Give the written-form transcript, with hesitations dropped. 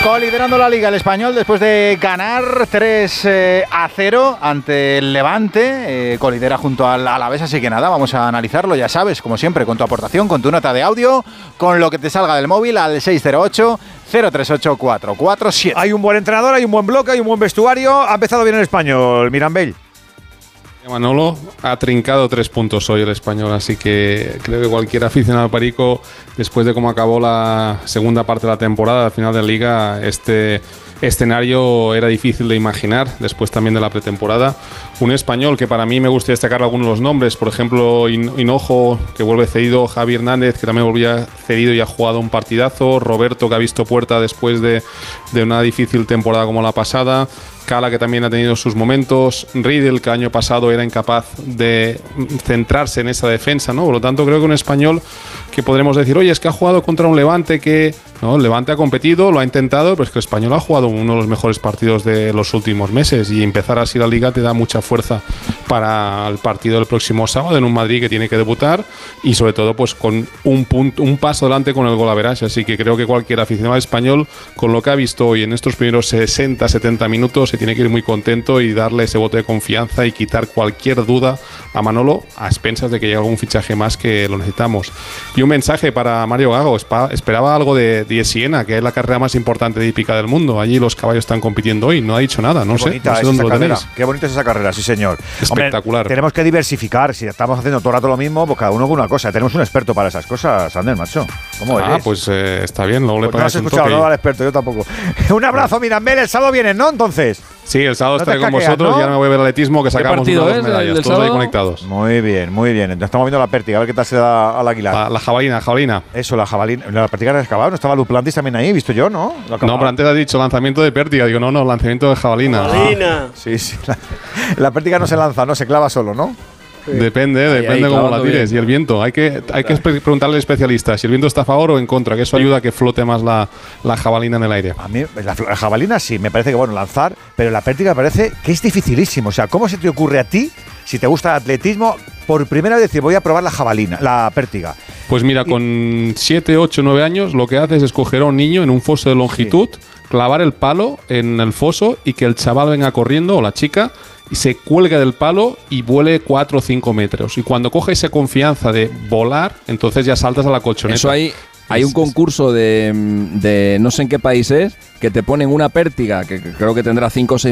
Coliderando la Liga, el Español, después de ganar 3-0 ante el Levante, colidera junto al Alavés, así que nada, vamos a analizarlo, ya sabes, como siempre, con tu aportación, con tu nota de audio, con lo que te salga del móvil al 608-038-447. Hay un buen entrenador, hay un buen bloque, hay un buen vestuario. Ha empezado bien el Español, Mirambell. Manolo ha trincado 3 puntos hoy el Español, así que creo que cualquier aficionado al Perico, después de cómo acabó la segunda parte de la temporada, al final de la Liga, este escenario era difícil de imaginar, después también de la pretemporada. Un Español que para mí me gustaría destacar algunos de los nombres, por ejemplo, Hinojo, que vuelve cedido, Javi Hernández, que también volvía cedido y ha jugado un partidazo, Roberto, que ha visto puerta después de una difícil temporada como la pasada, Cala, que también ha tenido sus momentos, Riedel, que el año pasado era incapaz de centrarse en esa defensa, ¿no? Por lo tanto, creo que un Español que podremos decir, oye, es que ha jugado contra un Levante que... No, el Levante ha competido, lo ha intentado, pero es que el Español ha jugado uno de los mejores partidos de los últimos meses y empezar así la Liga te da mucha fuerza para el partido del próximo sábado en un Madrid que tiene que debutar y sobre todo pues con un paso adelante con el gol average, así que creo que cualquier aficionado español con lo que ha visto hoy en estos primeros 60-70 minutos se tiene que ir muy contento y darle ese voto de confianza y quitar cualquier duda a Manolo a expensas de que llegue algún fichaje más que lo necesitamos. Y un mensaje para Mario Gago, esperaba algo de Siena, que es la carrera más importante de hípica del mundo. Allí los caballos están compitiendo hoy, no ha dicho nada, no sé dónde lo tenéis. Qué bonita es esa carrera, sí señor. Espectacular. Hombre, tenemos que diversificar, si estamos haciendo todo el rato lo mismo, pues cada uno con una cosa. Tenemos un experto para esas cosas, Ander, macho. ¿Cómo eres? Pues está bien, luego le pagas un toque. No has escuchado, no al experto, yo tampoco. Un abrazo, Mirambell, el sábado vienes, ¿no? Entonces. Sí, el sábado estaré con vosotros, ¿no? Ya me voy a ver atletismo, que sacamos unas medallas, todos ahí conectados. Muy bien, muy bien. Entonces estamos viendo la pértiga, a ver qué tal se da al Aguilar. La jabalina. Eso, la jabalina. La pértiga de excavado, no estaba Duplantis también ahí, visto yo, ¿no? No, pero antes has dicho lanzamiento de pértiga. Digo, no, lanzamiento de jabalina. Sí. La pértiga no se lanza, no, se clava solo, ¿no? Sí. Depende cómo la tires. Bien. Y el viento, hay que preguntarle al especialista si el viento está a favor o en contra, que eso ayuda a que flote más la jabalina en el aire. A mí, la jabalina sí, me parece que bueno, lanzar, pero la pértiga me parece que es dificilísimo. O sea, ¿cómo se te ocurre a ti, si te gusta el atletismo, por primera vez decir, voy a probar la pértiga? Pues mira, con 7, 8, 9 años, lo que haces es coger a un niño en un foso de longitud, clavar el palo en el foso y que el chaval venga corriendo, o la chica, y se cuelga del palo y vuele 4 o 5 metros. Y cuando coge esa confianza de volar, entonces ya saltas a la colchoneta. Eso hay un concurso de no sé en qué país es, que te ponen una pértiga, que creo que tendrá 5 o 6